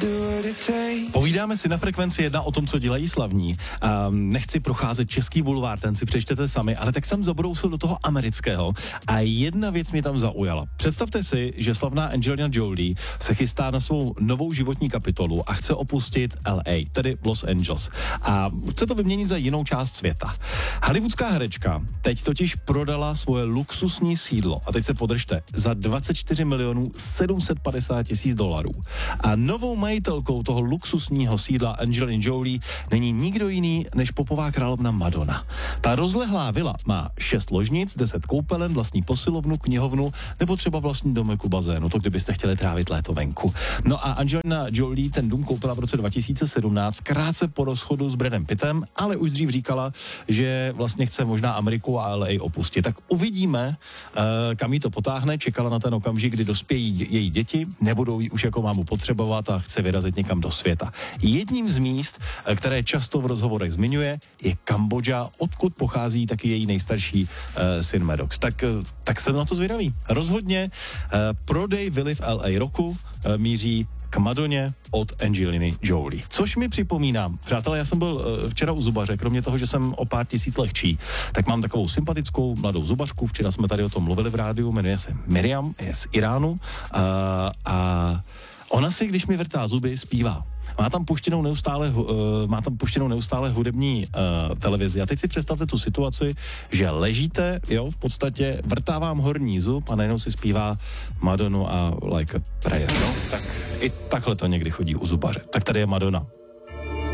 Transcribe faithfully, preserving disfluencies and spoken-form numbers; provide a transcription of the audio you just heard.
Povídáme si na Frekvenci jedna o tom, co dělají slavní. Um, nechci procházet český bulvár, ten si přečtete sami, ale tak jsem zabrousil do toho amerického a jedna věc mě tam zaujala. Představte si, že slavná Angelina Jolie se chystá na svou novou životní kapitolu a chce opustit L A, tedy Los Angeles. A chce to vyměnit za jinou část světa. Hollywoodská herečka teď totiž prodala svoje luxusní sídlo, a teď se podržte, za dvacet čtyři milionů sedm set padesát tisíc dolarů. A novou majitelkou toho luxusního sídla Angeliny Jolie není nikdo jiný než popová královna Madonna. Ta rozlehlá vila má šest ložnic, deset koupelen, vlastní posilovnu, knihovnu nebo třeba vlastní domek u bazénu, to kdybyste chtěli trávit léto venku. No a Angelina Jolie ten dům koupila v roce dva tisíce sedmnáct, krátce po rozchodu s Bradem Pittem, ale už dřív říkala, že vlastně chce možná Ameriku a L A opustit. Tak uvidíme, kam jí to potáhne. Čekala na ten okamžik, kdy dospějí její děti, nebudou ji už jako mámu potřebovat a chce vyrazit někam do světa. Jedním z míst, které často v rozhovorech zmiňuje, je Kambodža, odkud pochází taky její nejstarší uh, syn Maddox. Tak, uh, tak jsem na to zvědavý. Rozhodně uh, prodej vily v L A roku uh, míří k Madoně od Angeliny Jolie. Což mi připomíná, přátelé, já jsem byl uh, včera u zubaře, kromě toho, že jsem o pár tisíc lehčí, tak mám takovou sympatickou mladou zubařku, včera jsme tady o tom mluvili v rádiu, jmenuje se Miriam, je z Iránu uh, a ona si, když mi vrtá zuby, zpívá. Má tam puštěnou neustále, uh, má tam puštěnou neustále hudební uh, televizi. A teď si představte tu situaci, že ležíte, jo, v podstatě vrtá vám horní zub a najednou si zpívá Madonu a Like a Prayer, no? Tak i takhle to někdy chodí u zubaře. Tak tady je Madonna.